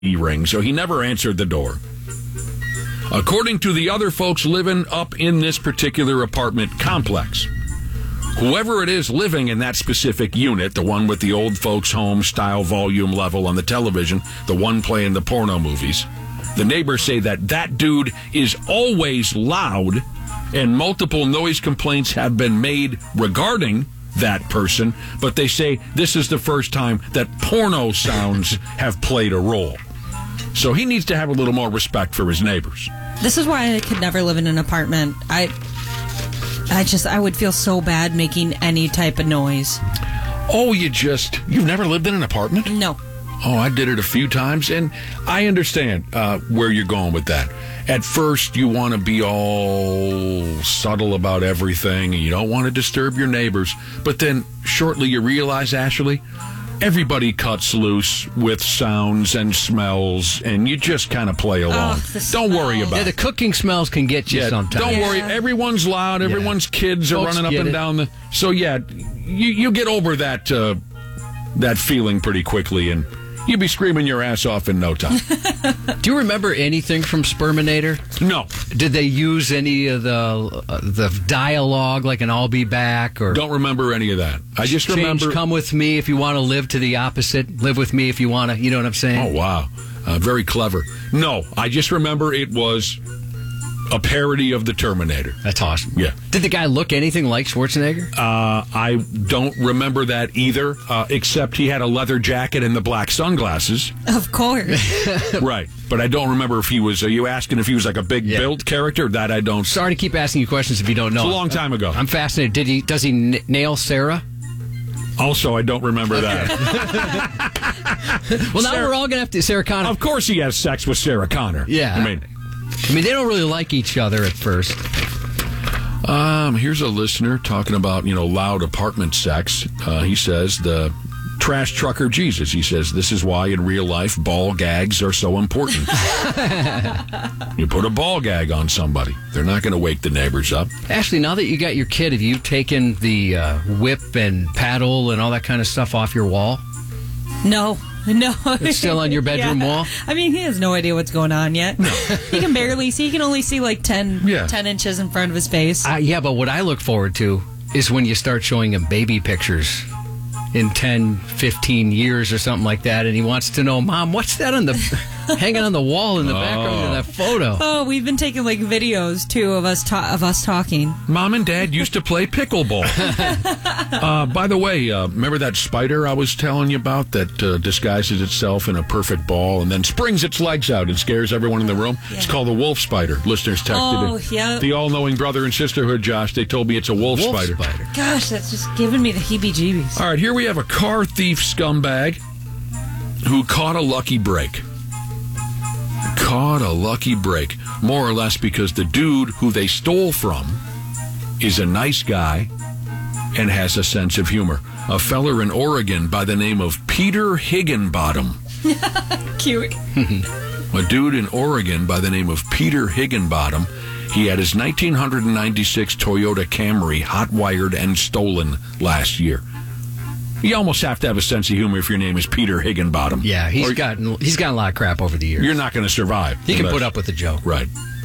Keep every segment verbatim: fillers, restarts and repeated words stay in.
ring, so he never answered the door. According to the other folks living up in this particular apartment complex, whoever it is living in that specific unit, the one with the old folks' home style volume level on the television, the one playing the porno movies, the neighbors say that that dude is always loud, and multiple noise complaints have been made regarding that person, but they say this is the first time that porno sounds have played a role. So he needs to have a little more respect for his neighbors. This is why I could never live in an apartment. I I just, I would feel so bad making any type of noise. Oh, you just, you've never lived in an apartment? No. Oh, I did it a few times, and I understand uh, where you're going with that. At first, you want to be all subtle about everything, and you don't want to disturb your neighbors. But then, shortly, you realize, Ashley, everybody cuts loose with sounds and smells, and you just kind of play along. Oh, don't worry about yeah, it. The cooking smells can get you yeah, sometimes. Don't yeah. worry. Everyone's loud. Everyone's yeah. kids are Folks running up and it. down the... So, yeah, you, you get over that, uh, that feeling pretty quickly, and... you'd be screaming your ass off in no time. Do you remember anything from Sperminator? No. Did they use any of the uh, the dialogue, like an "I'll be back" or? Don't remember any of that. I just change, remember. Come with me if you want to live to the opposite. Live with me if you want to. You know what I'm saying? Oh wow, uh, very clever. No, I just remember it was a parody of the Terminator. That's awesome. Yeah. Did the guy look anything like Schwarzenegger? Uh, I don't remember that either, uh, except he had a leather jacket and the black sunglasses. Of course. Right. But I don't remember if he was, are you asking if he was like a big Yeah. built character? That I don't. Sorry to keep asking you questions if you don't know. It's a long time ago. I'm fascinated. Did he? Does he n- nail Sarah? Also, I don't remember that. Well, now Sarah- we're all going to have to... Sarah Connor. Of course he has sex with Sarah Connor. Yeah. I mean... I mean, they don't really like each other at first. Um, here's a listener talking about, you know, loud apartment sex. Uh, he says, the trash trucker Jesus, he says, this is why in real life ball gags are so important. You put a ball gag on somebody, they're not going to wake the neighbors up. Ashley, now that you got your kid, have you taken the uh, whip and paddle and all that kind of stuff off your wall? No. No. It's still on your bedroom yeah. wall? I mean, he has no idea what's going on yet. He can barely see. He can only see like ten, Yeah. ten inches in front of his face. Uh, yeah, but what I look forward to is when you start showing him baby pictures in ten, fifteen years or something like that, and he wants to know, Mom, what's that on the hanging on the wall in the background of that photo? Oh, we've been taking like videos too of us ta- of us talking. Mom and Dad used to play pickleball. uh, by the way, uh, remember that spider I was telling you about that uh, disguises itself in a perfect ball and then springs its legs out and scares everyone in the room? Yeah. It's called a wolf spider. Listeners texted Oh, it. yeah. The all-knowing brother and sisterhood, Josh, they told me it's a wolf, Wolf spider. spider. Gosh, that's just giving me the heebie-jeebies. All right, here we have a car thief scumbag who caught a lucky break. Caught a lucky break, more or less because the dude who they stole from is a nice guy and has a sense of humor. A feller in Oregon by the name of Peter Higginbottom. Cute. A dude in Oregon by the name of Peter Higginbottom. He had his nineteen ninety-six Toyota Camry hot-wired and stolen last year. You almost have to have a sense of humor if your name is Peter Higginbottom. Yeah, he's Or gotten he's gotten a lot of crap over the years. You're not going to survive. He can unless- put up with the joke. Right.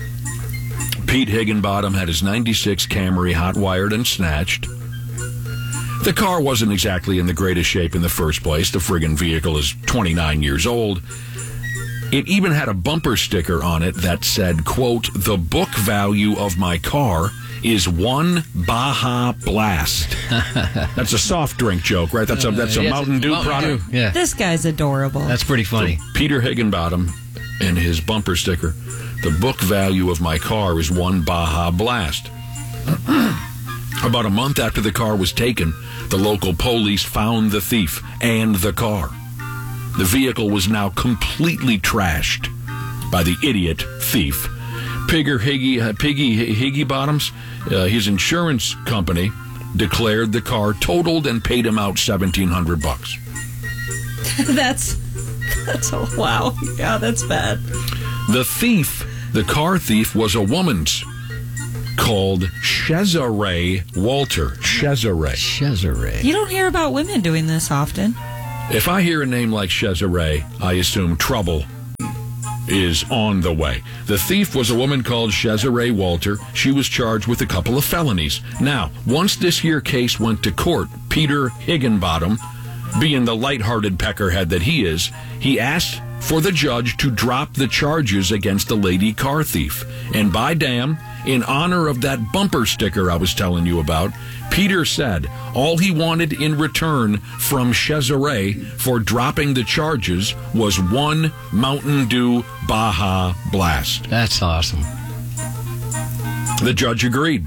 Pete Higginbottom had his ninety-six Camry hot-wired and snatched. The car wasn't exactly in the greatest shape in the first place. The friggin' vehicle is twenty-nine years old. It even had a bumper sticker on it that said, quote, "The book value of my car is one Baja Blast." That's a soft drink joke, right? That's a that's a Uh, yeah, Mountain Dew Mountain product. Dew, Yeah, This guy's adorable. that's pretty funny. Peter Higginbottom and his bumper sticker, "The book value of my car is one Baja Blast." About a month after the car was taken, the local police found the thief and the car. The vehicle was now completely trashed by the idiot thief. Pigger Higgy, uh, Piggy Higginbottom's, uh, his insurance company declared the car totaled and paid him out seventeen hundred bucks. that's that's a wow. Yeah, that's bad. The thief, the car thief, was a woman's called Cesare Walter. Cesare. Cesare. You don't hear about women doing this often. If I hear a name like Cesare, I assume trouble is on the way. The thief was a woman called Cesare Walter. She was charged with a couple of felonies. Now, once this here case went to court, Peter Higginbottom, being the lighthearted peckerhead that he is, he asked for the judge to drop the charges against the lady car thief. And by damn, in honor of that bumper sticker I was telling you about, Peter said all he wanted in return from Cesare for dropping the charges was one Mountain Dew Baja Blast. That's awesome. The judge agreed.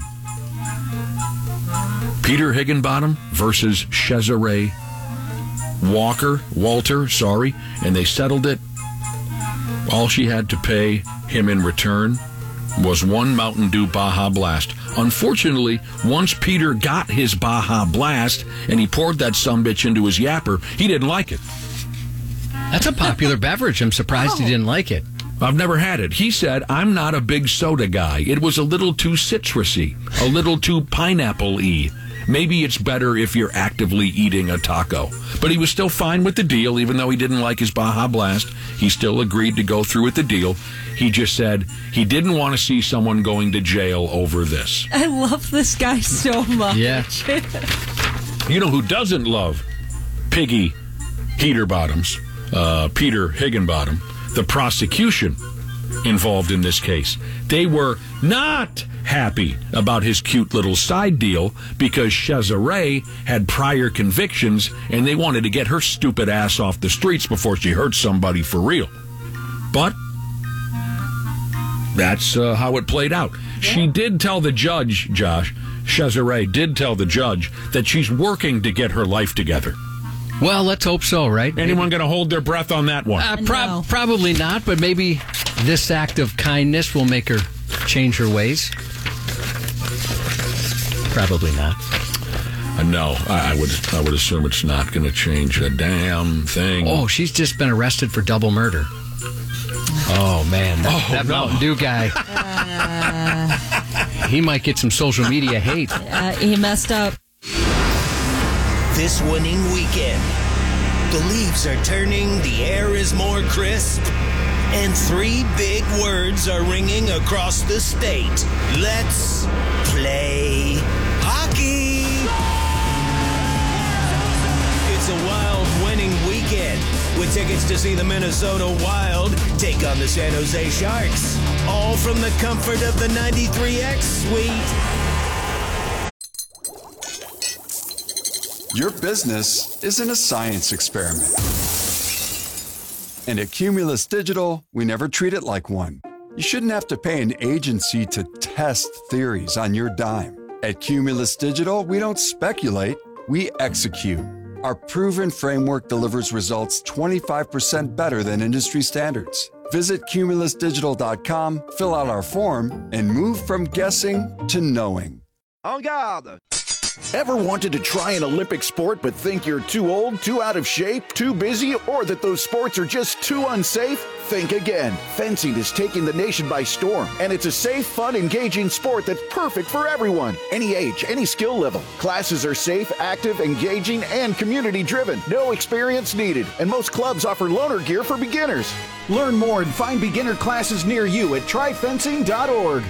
Peter Higginbottom versus Cesare Walker, Walter, sorry, and they settled it. All she had to pay him in return was one Mountain Dew Baja Blast. Unfortunately, once Peter got his Baja Blast and he poured that sumbitch into his yapper, he didn't like it. That's a popular beverage. I'm surprised Oh. he didn't like it. I've never had it. He said, I'm not a big soda guy. It was a little too citrusy, a little too pineapple-y. Maybe it's better if you're actively eating a taco. But he was still fine with the deal, even though he didn't like his Baja Blast. He still agreed to go through with the deal. He just said he didn't want to see someone going to jail over this. I love this guy so much. Yeah. You know who doesn't love Piggy Heater Bottoms? Uh, Peter Higginbottom. The prosecution involved in this case. They were not happy about his cute little side deal because Cesare had prior convictions and they wanted to get her stupid ass off the streets before she hurt somebody for real. But that's uh, how it played out. Yeah. She did tell the judge, Josh, Cesare did tell the judge that she's working to get her life together. Well, let's hope so, right? Anyone going to hold their breath on that one? Uh, prob- No. Probably not, but maybe this act of kindness will make her change her ways. Probably not. Uh, no, I, I would I would assume it's not going to change a damn thing. Oh, she's just been arrested for double murder. Oh, man. That, Oh, that no. Mountain Dew guy. Uh, he might get some social media hate. uh, he messed up. This winning weekend, the leaves are turning, the air is more crisp, and three big words are ringing across the state. Let's play hockey! It's a wild winning weekend with tickets to see the Minnesota Wild take on the San Jose Sharks, all from the comfort of the ninety-three X suite. Your business isn't a science experiment. And at Cumulus Digital, we never treat it like one. You shouldn't have to pay an agency to test theories on your dime. At Cumulus Digital, we don't speculate, we execute. Our proven framework delivers results twenty-five percent better than industry standards. Visit cumulus digital dot com, fill out our form, and move from guessing to knowing. En garde! Ever wanted to try an Olympic sport but think you're too old, too out of shape, too busy, or that those sports are just too unsafe? Think again. Fencing is taking the nation by storm, and it's a safe, fun, engaging sport that's perfect for everyone. Any age, any skill level. Classes are safe, active, engaging, and community-driven. No experience needed, and most clubs offer loaner gear for beginners. Learn more and find beginner classes near you at try fencing dot org.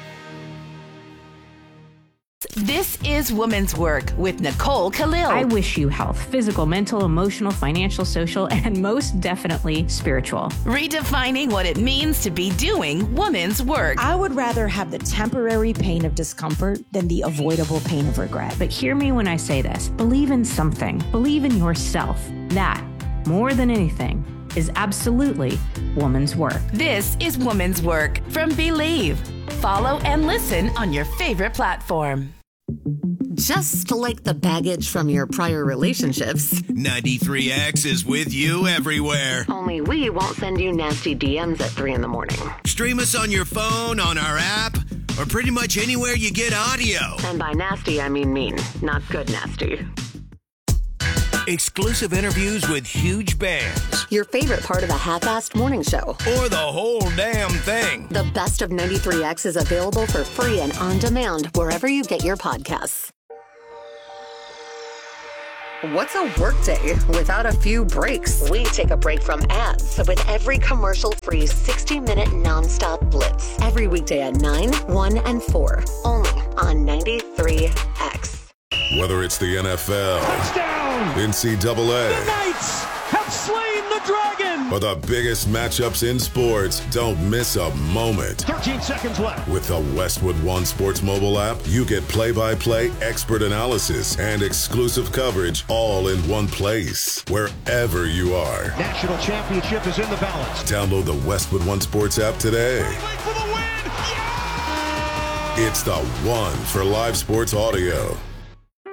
This is Women's Work with Nicole Khalil. I wish you health, physical, mental, emotional, financial, social, and most definitely spiritual. Redefining what it means to be doing women's work. I would rather have the temporary pain of discomfort than the avoidable pain of regret. But hear me when I say this. Believe in something. Believe in yourself. That, more than anything, is absolutely woman's work. This is Women's Work from Believe. Follow and listen on your favorite platform. Just like the baggage from your prior relationships, ninety-three X is with you everywhere. only we won't send you nasty D Ms at three in the morning. Stream us on your phone, on our app, or pretty much anywhere you get audio. And by nasty, I mean mean, not good nasty. Exclusive interviews with huge bands. Your favorite part of a half-assed morning show. Or the whole damn thing. The best of ninety-three X is available for free and on demand wherever you get your podcasts. What's a workday without a few breaks? We take a break from ads with every commercial-free sixty-minute nonstop blitz. Every weekday at nine, one, and four. Only on ninety-three X. Whether it's the N F L, touchdown, N C double A, the Knights have slain the dragon, or the biggest matchups in sports, don't miss a moment. thirteen seconds left. With the Westwood One Sports mobile app, you get play-by-play expert analysis and exclusive coverage all in one place, wherever you are. National championship is in the balance. Download the Westwood One Sports app today. For the win. Yeah! It's the one for live sports audio.